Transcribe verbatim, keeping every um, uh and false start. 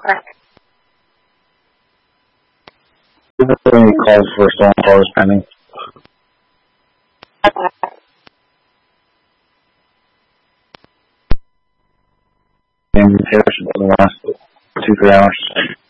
Any calls for stolen cars pending? And Harrison for the last two, three hours.